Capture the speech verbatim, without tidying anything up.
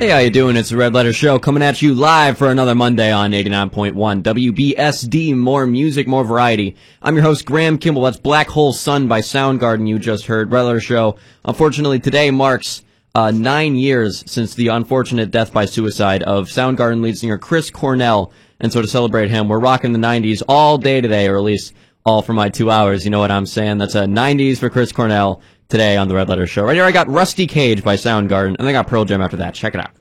Hey, how you doing? It's the Red Letter Show coming at you live for another Monday on eighty-nine point one W B S D. More music, more variety. I'm your host, Graham Kimball. That's Black Hole Sun by Soundgarden you just heard. Red Letter Show. Unfortunately, today marks uh, nine years since the unfortunate death by suicide of Soundgarden lead singer Chris Cornell. And so to celebrate him, we're rocking the nineties all day today, or at least all for my two hours. You know what I'm saying? That's a nineties for Chris Cornell today on the Red Letter Show. Right here I got Rusty Cage by Soundgarden, and I got Pearl Jam after that. Check it out.